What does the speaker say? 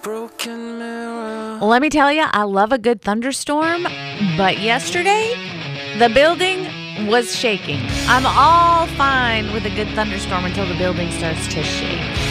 Broken mirror. Let me tell you, I love a good thunderstorm, but yesterday, the building was shaking. I'm all fine with a good thunderstorm until the building starts to shake.